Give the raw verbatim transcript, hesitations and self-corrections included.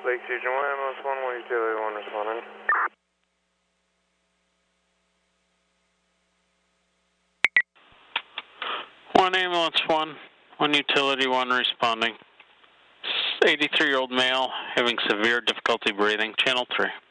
Lake Region one, ambulance one, one utility one responding. One ambulance one, one utility one responding. eighty-three-year-old male having severe difficulty breathing, channel three.